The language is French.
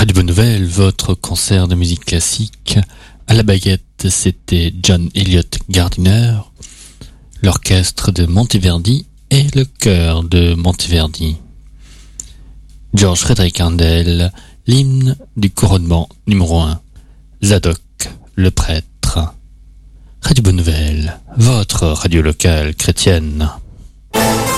Radio Bonne Nouvelle, votre concert de musique classique. À la baguette, c'était John Elliott Gardiner, l'orchestre de Monteverdi et le chœur de Monteverdi. George Frédéric Handel, l'hymne du couronnement numéro 1. Zadok, le prêtre. Radio Bonne Nouvelle, votre radio locale chrétienne.